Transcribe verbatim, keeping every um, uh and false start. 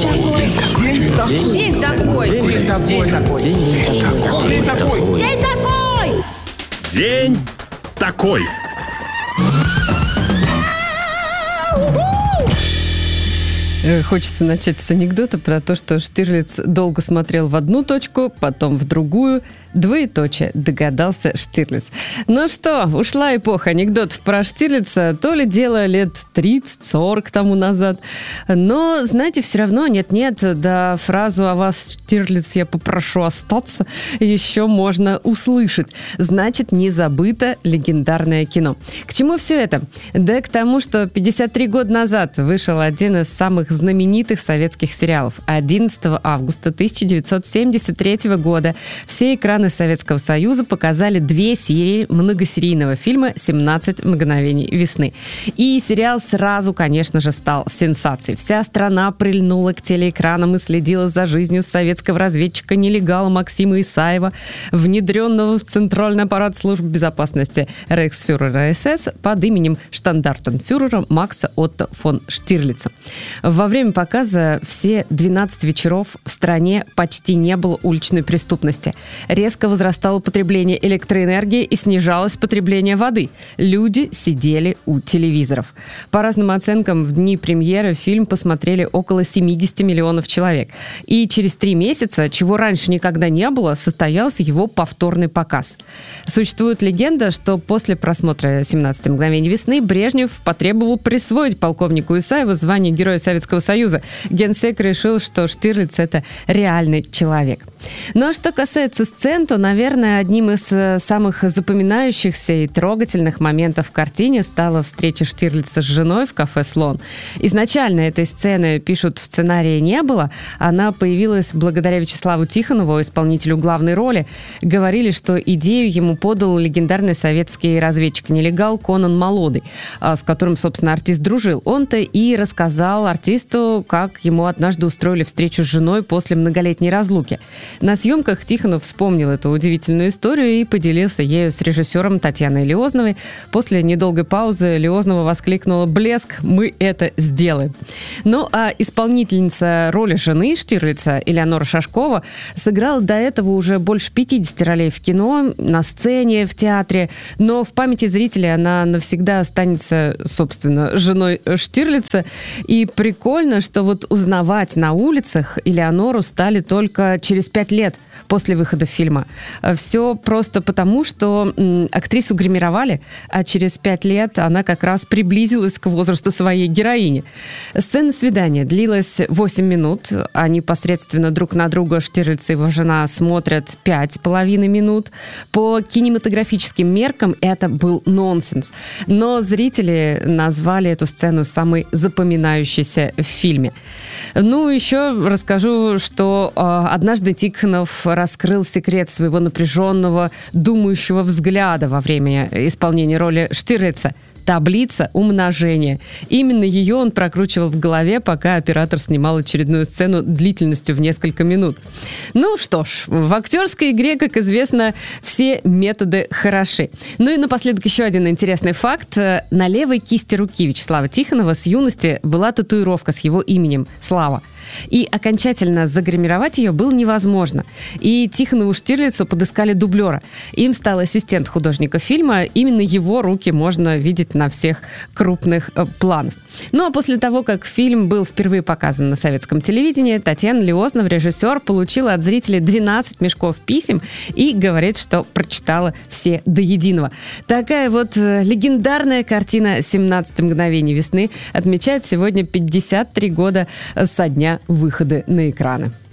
День такой. День такой. День такой. День такой. День такой. День такой. День такой. Хочется начать с анекдота про то, что Штирлиц долго смотрел в одну точку, потом в другую. Двоеточие, догадался Штирлиц. Ну что, ушла эпоха анекдотов про Штирлица, то ли дело лет тридцать-сорок тому назад. Но, знаете, все равно нет-нет, да фразу «О вас, Штирлиц, я попрошу остаться» еще можно услышать. Значит, не забыто легендарное кино. К чему все это? Да к тому, что пятьдесят три года назад вышел один из самых знаменитых советских сериалов. одиннадцатого августа тысяча девятьсот семьдесят третьего года все экраны Советского Союза показали две серии многосерийного фильма «семнадцать мгновений весны». И сериал сразу, конечно же, стал сенсацией. Вся страна прильнула к телеэкранам и следила за жизнью советского разведчика-нелегала Максима Исаева, внедренного в Центральный аппарат служб безопасности рейхсфюрера СС под именем штандартенфюрера Макса Отто фон Штирлица. Во время показа все двенадцать вечеров в стране почти не было уличной преступности. Резко возрастало потребление электроэнергии и снижалось потребление воды. Люди сидели у телевизоров. По разным оценкам, в дни премьеры фильм посмотрели около семьдесят миллионов человек. И через три месяца, чего раньше никогда не было, состоялся его повторный показ. Существует легенда, что после просмотра «семнадцати мгновений весны» Брежнев потребовал присвоить полковнику Исаеву звание Героя Советского Союза. Генсек решил, что Штирлиц – это реальный человек. Ну а что касается сцен, то, наверное, одним из самых запоминающихся и трогательных моментов в картине стала встреча Штирлица с женой в кафе «Слон». Изначально этой сцены, пишут, в сценарии не было. Она появилась благодаря Вячеславу Тихонову, исполнителю главной роли. Говорили, что идею ему подал легендарный советский разведчик-нелегал Конан Молодый, с которым, собственно, артист дружил. Он-то и рассказал артисту, как ему однажды устроили встречу с женой после многолетней разлуки. На съемках Тихонов вспомнил эту удивительную историю и поделился ею с режиссером Татьяной Лиозновой. После недолгой паузы Лиознова воскликнула: «Блеск, мы это сделаем». Ну, а исполнительница роли жены Штирлица, Элеонора Шашкова, сыграла до этого уже больше пятидесяти ролей в кино, на сцене, в театре, но в памяти зрителей она навсегда останется, собственно, женой Штирлица. И прикольно, что вот узнавать на улицах Элеонору стали только через пять лет после выхода фильма. Все просто потому, что м, актрису гримировали, а через пять лет она как раз приблизилась к возрасту своей героини. Сцена свидания длилась восемь минут, а непосредственно друг на друга Штирлиц и его жена смотрят пять с половиной минут. По кинематографическим меркам это был нонсенс. Но зрители назвали эту сцену самой запоминающейся в фильме. Ну, еще расскажу, что э, однажды Тихонов раскрыл секрет своего напряженного, думающего взгляда во время исполнения роли Штирлица. Таблица умножения. Именно ее он прокручивал в голове, пока оператор снимал очередную сцену длительностью в несколько минут. Ну что ж, в актерской игре, как известно, все методы хороши. Ну и напоследок еще один интересный факт. На левой кисти руки Вячеслава Тихонова с юности была татуировка с его именем – Слава. И окончательно загримировать ее было невозможно. И Тихонову Штирлицу подыскали дублера. Им стал ассистент художника фильма. Именно его руки можно видеть на всех крупных э, планах. Ну а после того, как фильм был впервые показан на советском телевидении, Татьяна Лиознова, режиссер, получила от зрителей двенадцать мешков писем и говорит, что прочитала все до единого. Такая вот э, легендарная картина «семнадцать мгновений весны» отмечает сегодня пятьдесят три года со дня выхода на экраны.